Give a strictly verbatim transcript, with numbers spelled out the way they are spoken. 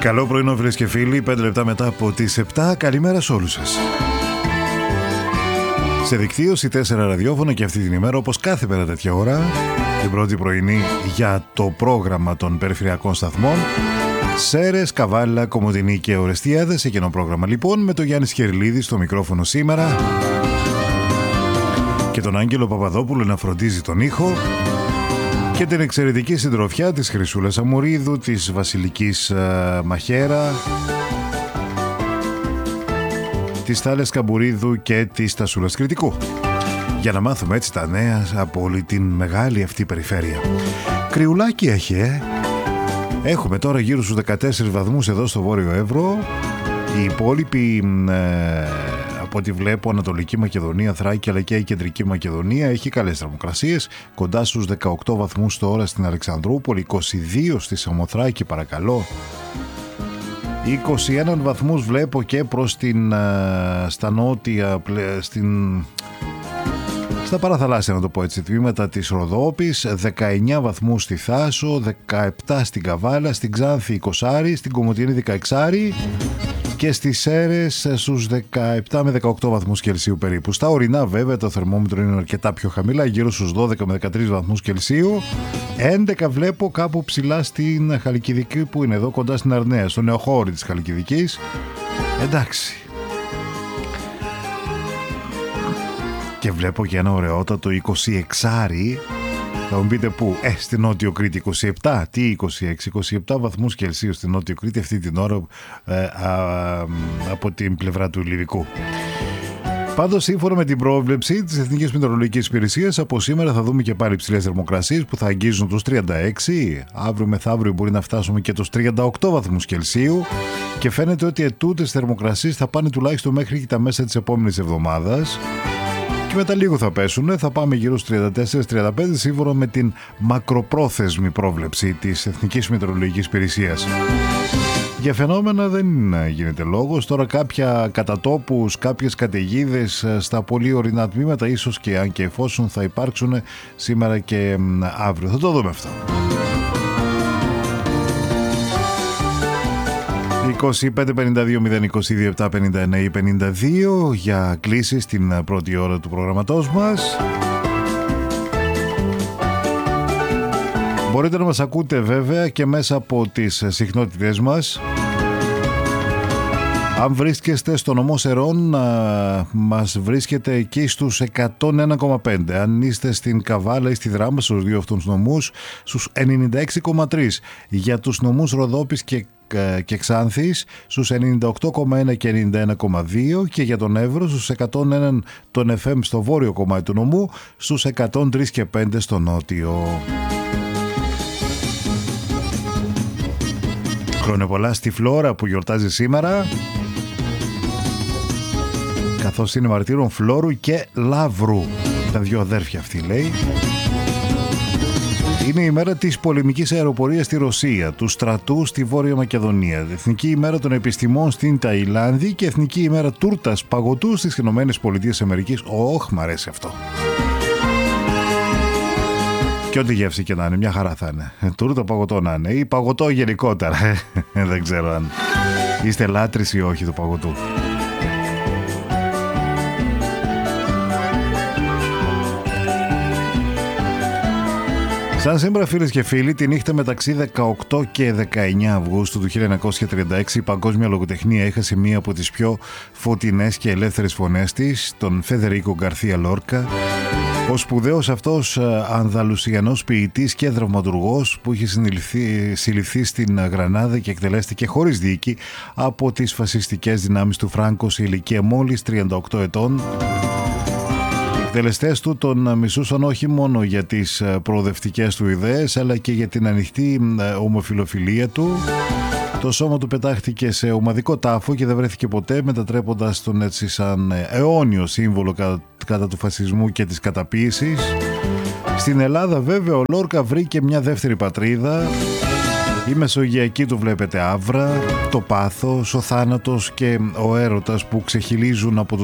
Καλό πρωινό φίλες και φίλοι, πέντε λεπτά μετά από τις επτά. Καλημέρα σε όλους σας. Σε δικτύωση τέσσερα ραδιόφωνα και αυτή την ημέρα, όπως κάθε μέρα τέτοια ώρα, την πρώτη πρωινή για το πρόγραμμα των περιφερειακών σταθμών. Σέρες, Καβάλα, Κομοτηνή και Ορεστιάδες. Σε κοινό πρόγραμμα λοιπόν, με τον Γιάννη Σχεριλίδη στο μικρόφωνο σήμερα και τον Άγγελο Παπαδόπουλο να φροντίζει τον ήχο. Και την εξαιρετική συντροφιά της Χρυσούλας Αμουρίδου, της Βασιλικής uh, Μαχέρα, της Θάλες Καμπουρίδου και της Τασούλας Κρητικού. Για να μάθουμε έτσι τα νέα από όλη την μεγάλη αυτή περιφέρεια. Κρυουλάκι έχει, ε! Έχουμε τώρα γύρω στους δεκατέσσερις βαθμούς εδώ στο Βόρειο Εύρο. Οι υπόλοιποι, ε, από ό,τι βλέπω, Ανατολική Μακεδονία, Θράκη αλλά και η Κεντρική Μακεδονία έχει καλές θερμοκρασίες. Κοντά στους δεκαοκτώ βαθμούς τώρα στην Αλεξανδρούπολη, είκοσι δύο στη Σαμοθράκη παρακαλώ. είκοσι ένα βαθμούς βλέπω και προς την, στα νότια, στην, στα παραθαλάσσια να το πω έτσι, τμήματα της Ροδόπης, δεκαεννιά βαθμούς στη Θάσο, δεκαεπτά στην Καβάλα, στην Ξάνθη είκοσι, στην Κομοτηνή δεκαέξι και στις Σέρες στους δεκαεπτά με δεκαοκτώ βαθμούς Κελσίου περίπου. Στα ορεινά βέβαια το θερμόμετρο είναι αρκετά πιο χαμηλά, γύρω στους δώδεκα με δεκατρείς βαθμούς Κελσίου. έντεκα βλέπω κάπου ψηλά στην Χαλκιδική που είναι εδώ κοντά στην Αρναία, στο νεοχώρι της Χαλκιδικής. Εντάξει. Και βλέπω και ένα ωραιότατο είκοσι έξι. Θα μου πείτε πού? Ε, στην Νότιο Κρήτη είκοσι επτά. Τι είκοσι έξι? είκοσι επτά βαθμούς Κελσίου στην Νότιο Κρήτη αυτή την ώρα ε, α, α, από την πλευρά του Λιβικού. Πάντως, σύμφωνα με την πρόβλεψη της Εθνικής Μετεωρολογικής Υπηρεσίας, από σήμερα θα δούμε και πάλι υψηλές θερμοκρασίες που θα αγγίζουν τους τριάντα έξι. Αύριο μεθαύριο μπορεί να φτάσουμε και τους τριάντα οκτώ βαθμούς Κελσίου. Και φαίνεται ότι ετούτες θερμοκρασίες θα πάνε τουλάχιστον μέχρι και τα μέσα της επόμενης εβδομάδας. Και μετά λίγο θα πέσουν, θα πάμε γύρω στους τριάντα τέσσερα τριάντα πέντε σύμφωνα με την μακροπρόθεσμη πρόβλεψη της Εθνικής Μετεωρολογικής Υπηρεσίας. Για φαινόμενα δεν γίνεται λόγος. Τώρα κάποια κατατόπους, κάποιες καταιγίδες στα πολύ ορεινά τμήματα, ίσως και αν και εφόσον θα υπάρξουν σήμερα και αύριο. Θα το δούμε αυτό. είκοσι πέντε πενήντα δύο μηδέν είκοσι δύο επτά πενήντα εννέα πενήντα δύο για κλήσεις την πρώτη ώρα του προγραμματός μας. Μπορείτε να μας ακούτε βέβαια και μέσα από τις συχνότητες μας. Αν βρίσκεστε στο νομό Σερών, μας βρίσκεται εκεί στους εκατόν ένα κόμμα πέντε. Αν είστε στην Καβάλα ή στη Δράμα, στους δύο αυτούς νομούς, στους ενενήντα έξι κόμμα τρία. Για τους νομούς Ροδόπης και και Ξάνθης στους ενενήντα οκτώ κόμμα ένα και ενενήντα ένα κόμμα δύο και για τον Εύρο στους εκατόν ένα τον εφ εμ στο βόρειο κομμάτι του νομού, στους εκατόν τρία και πέντε στο νότιο. Χρόνια πολλά στη Φλόρα που γιορτάζει σήμερα, καθώς είναι μαρτύρων Φλόρου και Λαύρου. Τα δυο αδέρφια αυτή λέει. Είναι η μέρα της πολεμικής αεροπορίας στη Ρωσία, του στρατού στη Βόρεια Μακεδονία, Εθνική ημέρα των επιστημών στην Ταϊλάνδη και Εθνική ημέρα τούρτας παγωτού στις Ηνωμένες Πολιτείες Αμερικής. Όχ, μ' αρέσει αυτό. Και ό,τι γεύση και να είναι, μια χαρά θα είναι. Τούρτα παγωτό να είναι ή παγωτό γενικότερα. Δεν ξέρω αν είστε λάτρεις ή όχι του παγωτού. Σαν σήμερα φίλες και φίλοι, τη νύχτα μεταξύ δεκαοκτώ και δεκαεννέα Αυγούστου του χίλια εννιακόσια τριάντα έξι η παγκόσμια λογοτεχνία έχασε μία από τις πιο φωτεινές και ελεύθερες φωνές της, τον Φεδερίκο Γκαρθία Λόρκα, ο σπουδαίος αυτός Ανδαλουσιανός ποιητής και δραματουργός που είχε συλληφθεί στην Γρανάδα και εκτελέστηκε χωρίς δίκη από τις φασιστικές δυνάμεις του Φράγκο σε ηλικία μόλις τριάντα οκτώ ετών. Οι εκτελεστές του τον μισούσαν όχι μόνο για τις προοδευτικές του ιδέες αλλά και για την ανοιχτή ομοφιλοφιλία του. Το σώμα του πετάχτηκε σε ομαδικό τάφο και δεν βρέθηκε ποτέ, μετατρέποντας τον έτσι σαν αιώνιο σύμβολο κατά, κατά του φασισμού και της καταποίησης. Στην Ελλάδα βέβαια ο Λόρκα βρήκε μια δεύτερη πατρίδα. Η μεσογειακή του βλέπετε άβρα, το πάθος, ο θάνατος και ο έρωτας που ξεχυλίζουν από τους